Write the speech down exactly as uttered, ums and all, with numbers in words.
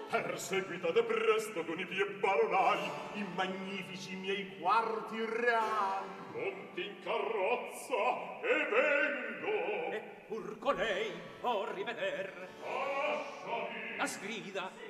Perseguitate presto con i piedi baronali i magnifici miei quarti reali. Monti in carrozza e vengo. E pur con lei vor riveder Lasciami. la sgrida